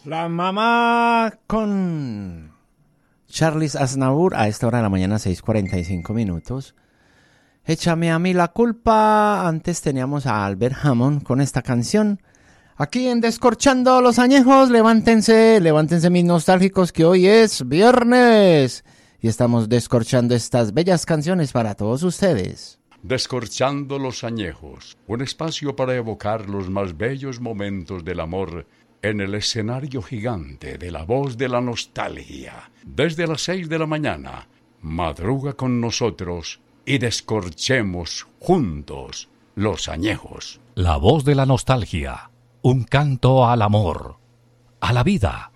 La mamá con Charles Aznavour a esta hora de la mañana, 6:45. Échame a mí la culpa. Antes teníamos a Albert Hammond con esta canción. Aquí en Descorchando los Añejos, levántense mis nostálgicos, que hoy es viernes. Y estamos descorchando estas bellas canciones para todos ustedes. Descorchando los Añejos, un espacio para evocar los más bellos momentos del amor en el escenario gigante de la voz de la nostalgia. Desde las 6 de la mañana, madruga con nosotros y descorchemos juntos los añejos. La voz de la nostalgia, un canto al amor, a la vida.